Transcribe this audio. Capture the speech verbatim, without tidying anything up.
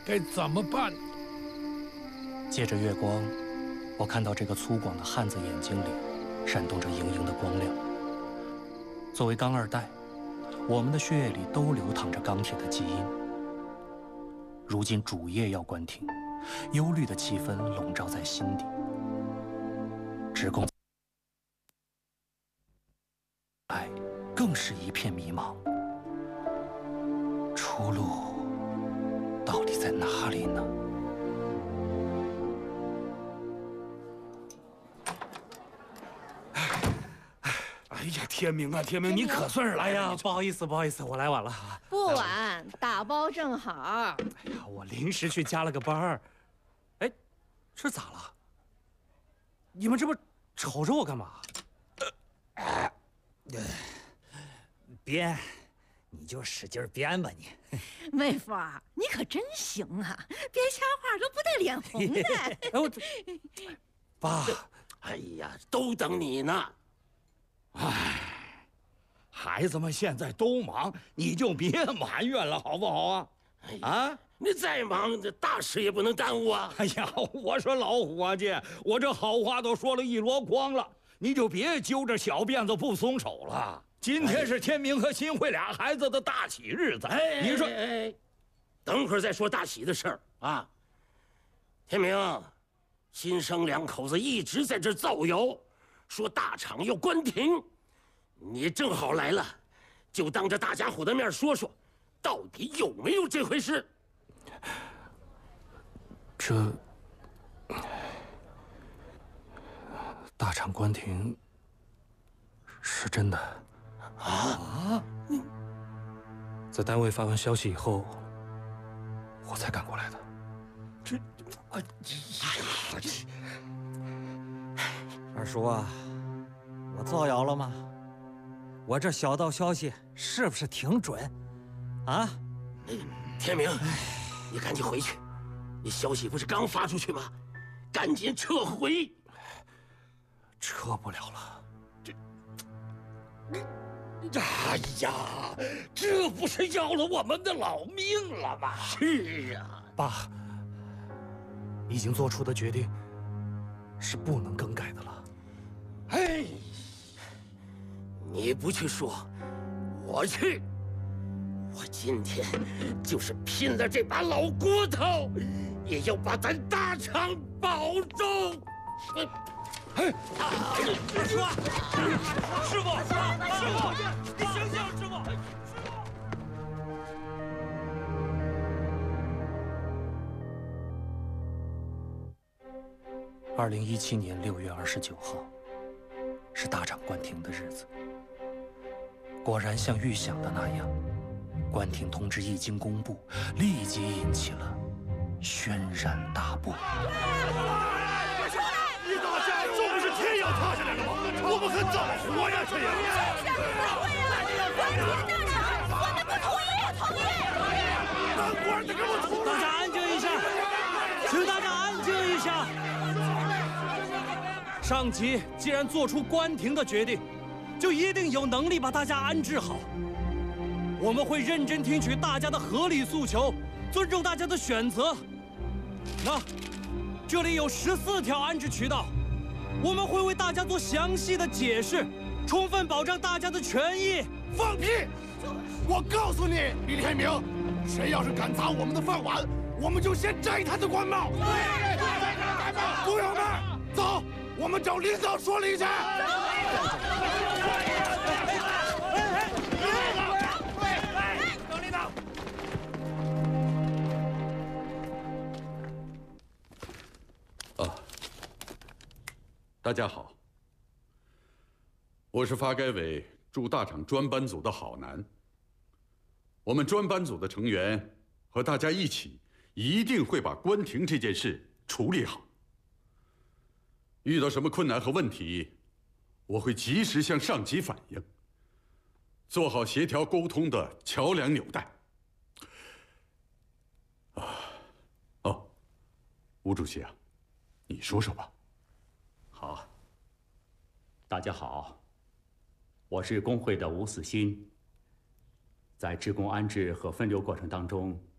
该怎么办？ 借着月光，我看到这个粗犷的汉子眼睛里闪动着莹莹的光亮。作为钢二代，我们的血液里都流淌着钢铁的基因。如今主业要关停，忧虑的气氛笼罩在心底。职工爱更是一片迷茫，出路到底在哪里呢？ 哎呀，天明啊，天明，你可算是来了！ 哎呀，不好意思，不好意思，我来晚了。 不晚，打包正好。 哎呀，我临时去加了个班儿。哎，这咋了？你们这不瞅着我干嘛？ 呃，编，你就使劲编吧你。 妹夫，你可真行啊，编瞎话都不带脸红的。 哎我这，爸， 哎呀，都等你呢。 唉，孩子们现在都忙，你就别埋怨了，好不好啊？啊， 你再忙，这大事也不能耽误啊！ 哎呀，我说老伙计，我这好话都说了一箩筐了，你就别揪着小辫子不松手了。今天是天明和新慧俩孩子的大喜日子， 哎， 你说， 哎，等会儿再说大喜的事儿啊。天明，新生两口子一直在这造谣，说大厂要关停，你正好来了，就当着大家伙的面说说，到底有没有这回事？ 这大厂关停是真的啊！ 在单位发完消息以后，我才赶过来的。 这，哎呀， 二叔啊，我造谣了吗？我这小道消息是不是挺准？啊？ 天明，你赶紧回去，你消息不是刚发出去吗？赶紧撤回。 撤不了了。 这，哎呀，这不是要了我们的老命了吗？ 是啊， 爸，已经做出的决定是不能更改的了。 哎，你不去说，我去。我今天就是拼了这把老骨头，也要把咱大厂保住。 哎， 二叔啊，师傅，师傅，你醒醒，师傅，师傅。 二零一七年六月二十九号，是大厂关停的日子。果然像预想的那样，关停通知一经公布，立即引起了轩然大波。 一打架，这不是天要塌下来了吗？我们可怎么活下去呀？ 关停大厂，我们不同意！同意！ 当官的给我出来！ 大家安静一下，请大家安静一下。上级既然做出关停的决定，就一定有能力把大家安置好。我们会认真听取大家的合理诉求，尊重大家的选择。那这里有十四条安置渠道，我们会为大家做详细的解释，充分保障大家的权益。 放屁！我告诉你，李天明，谁要是敢砸我们的饭碗，我们就先摘他的官帽。对对对！工友们，走，我们找领导说理去。 大家好，我是发改委驻大厂专班组的郝楠。我们专班组的成员和大家一起，一定会把关停这件事处理好。遇到什么困难和问题，我会及时向上级反映，做好协调沟通的桥梁纽带。啊，哦，吴主席啊，你说说吧。 好，大家好，我是工会的吴死新。在职工安置和分流过程当中，